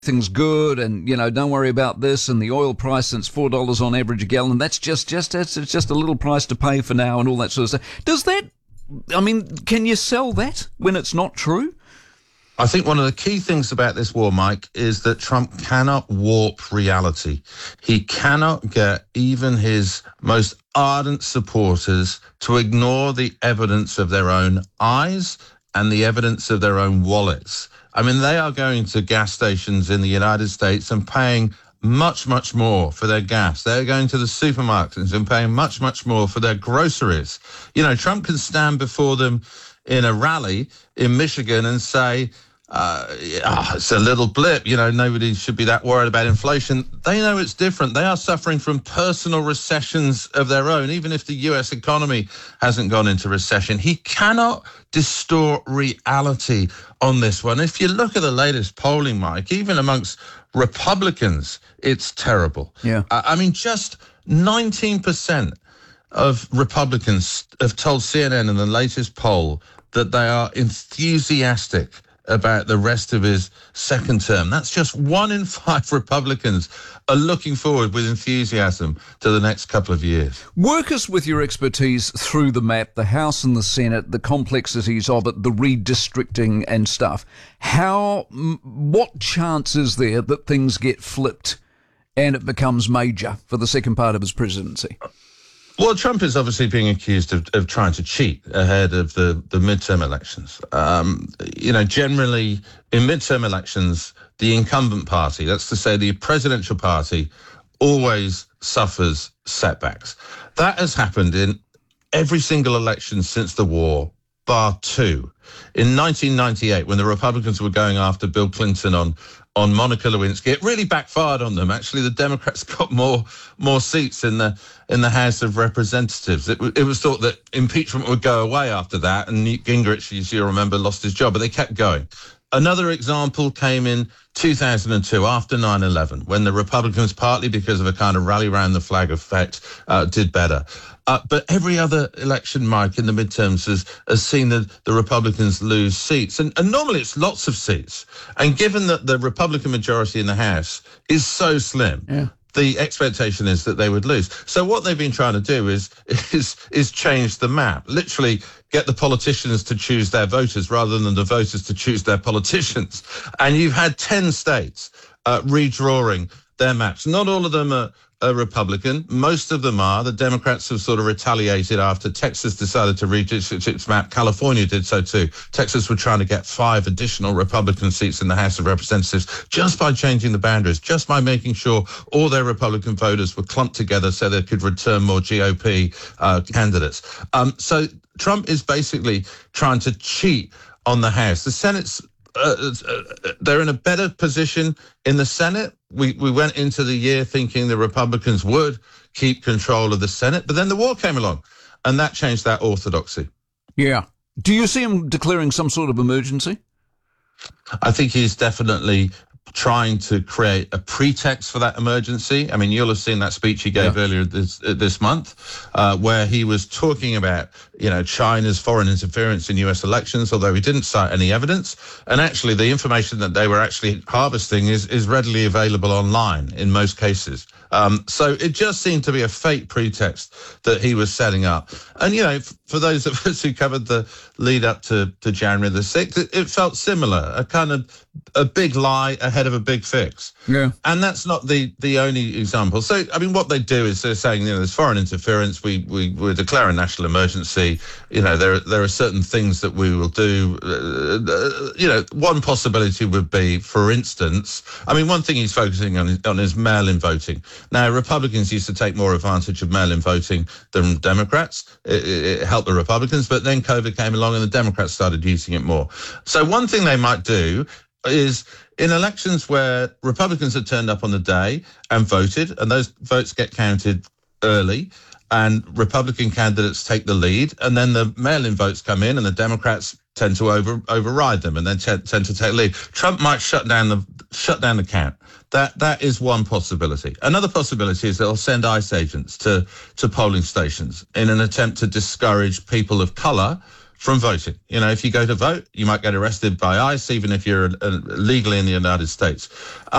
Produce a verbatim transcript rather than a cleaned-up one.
things good, and you know, don't worry about this, and the oil price since four dollars on average a gallon. That's just just it's just a little price to pay for now, and all that sort of stuff. Does that? I mean, can you sell that when it's not true? I think one of the key things about this war, Mike, is that Trump cannot warp reality. He cannot get even his most ardent supporters to ignore the evidence of their own eyes and the evidence of their own wallets. I mean, they are going to gas stations in the United States and paying much, much more for their gas. They're going to the supermarkets and paying much, much more for their groceries. You know, Trump can stand before them in a rally in Michigan and say, uh, oh, it's a little blip, you know, nobody should be that worried about inflation. They know it's different. They are suffering from personal recessions of their own, even if the U S economy hasn't gone into recession. He cannot distort reality on this one. If you look at the latest polling, Mike, even amongst Republicans, it's terrible. Yeah. I mean, just nineteen percent of Republicans have told C N N in the latest poll that they are enthusiastic about the rest of his second term. That's just one in five Republicans are looking forward with enthusiasm to the next couple of years. Work us with your expertise through the map, the House and the Senate, the complexities of it, the redistricting and stuff. How, what chance is there that things get flipped and it becomes major for the second part of his presidency? Well, Trump is obviously being accused of, of trying to cheat ahead of the, the midterm elections. Um, you know, generally in midterm elections, the incumbent party, that's to say the presidential party, always suffers setbacks. That has happened in every single election since the war, bar two. In nineteen ninety-eight, when the Republicans were going after Bill Clinton on on Monica Lewinsky, it really backfired on them. Actually, the Democrats got more more seats in the in the House of Representatives. It, it was thought that impeachment would go away after that, and Newt Gingrich, as you remember, lost his job, but they kept going. Another example came in two thousand two, after nine eleven, when the Republicans, partly because of a kind of rally round the flag effect, uh, did better. Uh, but every other election, Mike, in the midterms has, has seen the, the Republicans lose seats. And, and normally it's lots of seats. And given that the Republican majority in the House is so slim, yeah, the expectation is that they would lose. So what they've been trying to do is is is change the map, literally get the politicians to choose their voters rather than the voters to choose their politicians. And you've had ten states uh, redrawing their maps. Not all of them are a Republican. Most of them are. The Democrats have sort of retaliated after Texas decided to redistrict its map. California did so too. Texas were trying to get five additional Republican seats in the House of Representatives just by changing the boundaries, just by making sure all their Republican voters were clumped together so they could return more G O P uh, candidates. Um, so Trump is basically trying to cheat on the House. The Senate's Uh, uh, they're in a better position in the Senate. We we went into the year thinking the Republicans would keep control of the Senate, but then the war came along, and that changed that orthodoxy. Yeah. Do you see him declaring some sort of emergency? I think he's definitely trying to create a pretext for that emergency. I mean, you'll have seen that speech he gave yeah. earlier this uh, this month, uh, where he was talking about, you know, China's foreign interference in U S elections, although he didn't cite any evidence. And actually, the information that they were actually harvesting is, is readily available online in most cases. Um, so it just seemed to be a fake pretext that he was setting up. And, you know, f- for those of us who covered the lead up to, to January the sixth, it, it felt similar, a kind of a big lie ahead of a big fix. Yeah. And that's not the, the only example. So, I mean, what they do is they're saying, you know, there's foreign interference. We, we, we're declaring national emergency. You know, there, there are certain things that we will do. Uh, you know, one possibility would be, for instance, I mean, one thing he's focusing on is, on is mail-in voting. Now, Republicans used to take more advantage of mail-in voting than Democrats. It, it helped the Republicans, but then COVID came along and the Democrats started using it more. So one thing they might do is in elections where Republicans had turned up on the day and voted, and those votes get counted early, and Republican candidates take the lead, and then the mail-in votes come in and the Democrats tend to over override them and then t- tend to take the lead. Trump might shut down the shut down the count. That that is one possibility. Another possibility is they'll send ICE agents to to polling stations in an attempt to discourage people of color from voting. You know, if you go to vote, you might get arrested by ICE, even if you're uh, legally in the United States.